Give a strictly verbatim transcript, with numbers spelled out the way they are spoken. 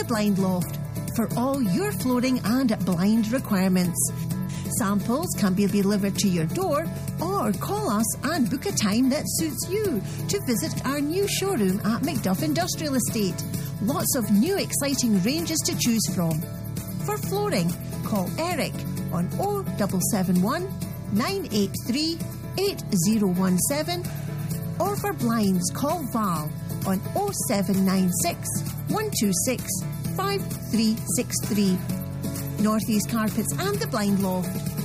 Blind Loft for all your flooring and blind requirements. Samples can be delivered to your door or call us and book a time that suits you to visit our new showroom at Macduff Industrial Estate. Lots of new exciting ranges to choose from. For flooring, call Eric on oh seven seven one, nine eight three, eight oh one seven, or for blinds, call Val on oh seven nine six, one two six, five three six three. Northeast Carpets and the Blind Loft.